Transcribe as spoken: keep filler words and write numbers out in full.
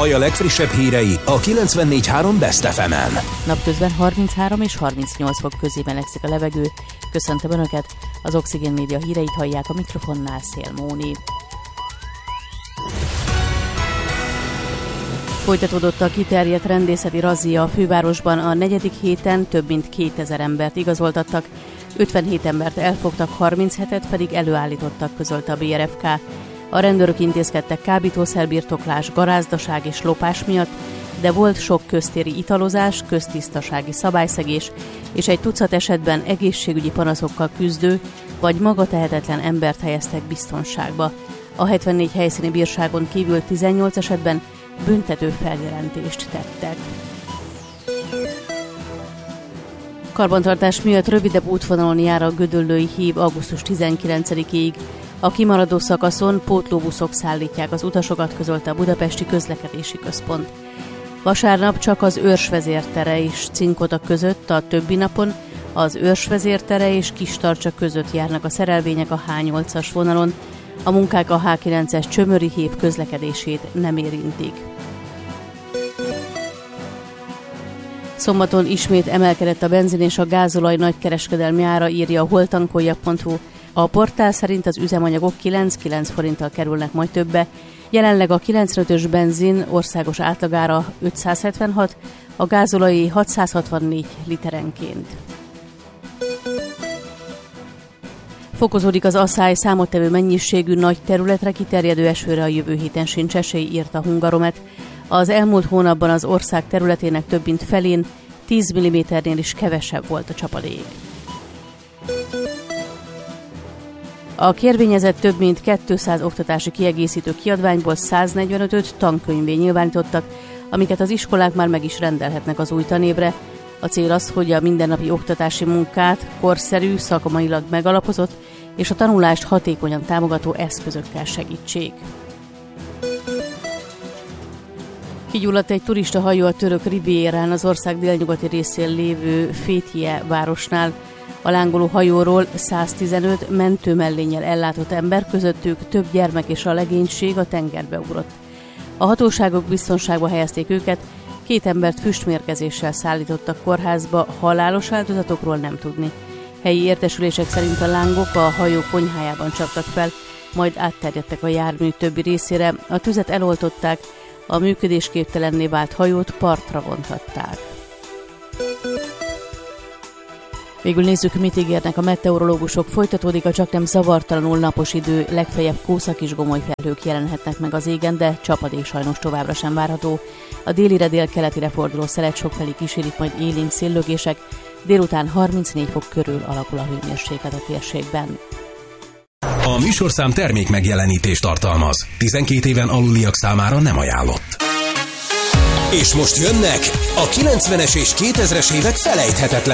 Baj a legfrissebb hírei a kilencvennégy három Best ef emen. Napközben harminchárom és harmincnyolc fok közé melegszik a levegő. Köszöntöm Önöket, az Oxigén Média híreit hallják, a mikrofonnál Szél Móni. Folytatódott a kiterjedt rendészeti razzia a fővárosban, a negyedik héten több mint kétezer embert igazoltattak, ötvenhét embert elfogtak, harminchetet pedig előállítottak, közölte a bé er ef ká. A rendőrök intézkedtek kábítószerbirtoklás, garázdaság és lopás miatt, de volt sok köztéri italozás, köztisztasági szabályszegés és egy tucat esetben egészségügyi panaszokkal küzdő vagy magatehetetlen embert helyeztek biztonságba. A hetvennégy helyszíni bírságon kívül tizennyolc esetben büntető feljelentést tettek. Karbantartás miatt rövidebb útvonalon jár a Gödöllői híd augusztus tizenkilencedikéig. A kimaradó szakaszon pótlóbuszok szállítják az utasokat, közölte a Budapesti Közlekedési Központ. Vasárnap csak az Őrsvezértere és Cinkota között, a többi napon az Őrsvezértere és Kistarcsa között járnak a szerelvények a há nyolcas vonalon. A munkák a há kilences Csömöri hév közlekedését nem érintik. Szombaton ismét emelkedett a benzin és a gázolaj nagykereskedelmi ára, írja a holtankolja pont hu. A portál szerint az üzemanyagok kilenc-kilenc forinttal kerülnek majd többe. Jelenleg a kilencvenötös benzin országos átlagára ötszázhetvenhat, a gázolajé hatszázhatvannégy literenként. Fokozódik az aszály, számottevő mennyiségű nagy területre kiterjedő esőre a jövő héten sincs esély, írta a Hungaromet. Az elmúlt hónapban az ország területének több mint felén tíz milliméternél is kevesebb volt a csapadék. A kérvényezett több mint kétszáz oktatási kiegészítő kiadványból száznegyvenötöt tankönyvvé nyilvánítottak, amiket az iskolák már meg is rendelhetnek az új tanévre. A cél az, hogy a mindennapi oktatási munkát korszerű, szakmailag megalapozott és a tanulást hatékonyan támogató eszközökkel segítsék. Kigyulladt egy turistahajó a török Rivierán, az ország délnyugati részén lévő Fethiye városnál. A lángoló hajóról száztizenöt mentőmellénnyel ellátott ember, közöttük több gyermek és a legénység a tengerbe ugrott. A hatóságok biztonságba helyezték őket, két embert füstmérgezéssel szállítottak kórházba, halálos áldozatokról nem tudni. Helyi értesülések szerint a lángok a hajó konyhájában csaptak fel, majd átterjedtek a jármű többi részére, a tüzet eloltották, a működésképtelenné vált hajót partra vontatták. Végül nézzük, mit ígérnek a meteorológusok. Folytatódik a csaknem zavartalanul napos idő, legfeljebb kószak és gomoly felhők jelenhetnek meg az égen, de csapadék sajnos továbbra sem várható. A délire délkeletire forduló szelet sokfelé kísérik majd élénk széllögések, délután harmincnégy fok körül alakul a hőmérséklet a térségben. A műsorszám termék megjelenítést tartalmaz. tizenkét éven aluliak számára nem ajánlott. És most jönnek a kilencvenes és kétezres évek felejthetetlen